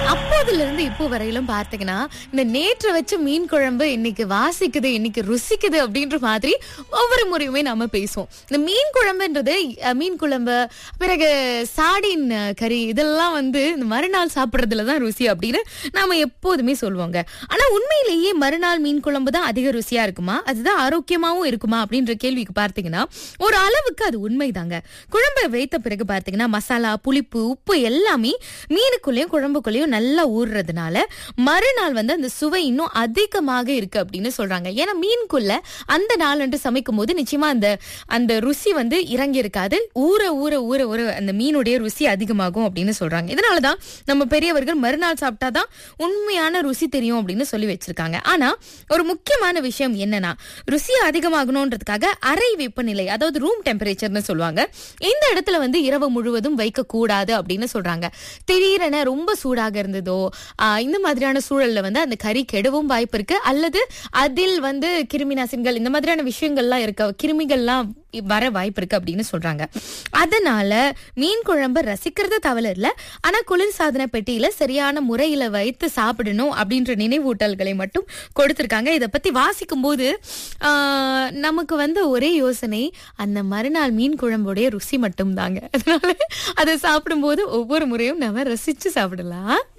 அப்போதுல இருந்து இப்போ வரையிலும் பார்த்தீங்கன்னா இந்த நேற்று வச்ச மீன் குழம்பு இன்னைக்கு வாசிக்குது, இன்னைக்கு ருசிக்குது அப்படின்ற மாதிரி ஒவ்வொரு முறையுமே நாம பேசுவோம். இந்த மீன் குழம்புன்றது மீன் குழம்பு, பிறகு சாடின் கறி, இதெல்லாம் வந்து இந்த மறுநாள் சாப்பிடுறதுலதான் ருசி அப்படின்னு நாம எப்போதுமே சொல்லுவோங்க. ஆனா உண்மையிலேயே மறுநாள் மீன் குழம்பு தான் அதிக ருசியா இருக்குமா, அதுதான் ஆரோக்கியமாவும் இருக்குமா அப்படின்ற கேள்விக்கு பார்த்தீங்கன்னா ஒரு அளவுக்கு அது உண்மைதாங்க. குழம்பை வைத்த பிறகு பார்த்தீங்கன்னா மசாலா, புளிப்பு, உப்பு எல்லாமே மீனுக்குள்ளேயும் குழம்புக்குள்ளேயும் நல்லா ஊறுறதுனால மறுநாள் வந்து அந்த சுவை இன்னும் அதிகமாக இருக்கு அப்படின்னு சொல்றாங்க. ஏன்னா மீனுக்குள்ள அந்த நாளன்று சமைக்கும் போது நிச்சயமா அந்த ருசி வந்து இறங்கி இருக்காது. ஊற ஊற ஊற ஊற அந்த மீனுடைய ருசி அதிகமாகும் அப்படின்னு சொல்றாங்க. இதனாலதான் நம்ம பெரியவர்கள் மறுநாள் சாப்பிட்டாதான் உண்மையான ருசி தெரியும் அப்படின்னு சொல்லி வச்சிருக்காங்க. ஆனா ஒரு முக்கியமான விஷயம் என்னன்னா, ருசி அதிகமாகணும்ன்றதுக்காக அறை வெப்பநிலை, அதாவது ரூம் டெம்பரேச்சர்னு சொல்லுவாங்க, இந்த இடத்துல வந்து இரவு முழுவதும் வைக்க கூடாது அப்படின்னு சொல்றாங்க. திடீரென ரொம்ப சூடாக இருந்ததோ இந்த மாதிரியான சூழல்ல வந்து அந்த கறி கெடவும் வாய்ப்பு இருக்கு, அல்லது அதில் வந்து கிருமி நாசினிகள் இந்த மாதிரியான விஷயங்கள்லாம் இருக்க, கிருமிகள்லாம் வர வாய்ப்பு இருக்கு அப்படின்னு சொல்றாங்க. அதனால மீன் குழம்பு ரசிக்கிறது தவறு இல்ல, ஆனா குளிர் சாதன பெட்டியில சரியான முறையில வைத்து சாப்பிடணும் அப்படின்ற நினைவூட்டல்களை மட்டும் கொடுத்திருக்காங்க. இதை பத்தி வாசிக்கும் போது நமக்கு வந்து ஒரே யோசனை, அந்த மறுநாள் மீன் குழம்புடைய ருசி மட்டும் தாங்க. அதனால அதை சாப்பிடும் போது ஒவ்வொரு முறையும் நம்ம ரசிச்சு சாப்பிடலாம்.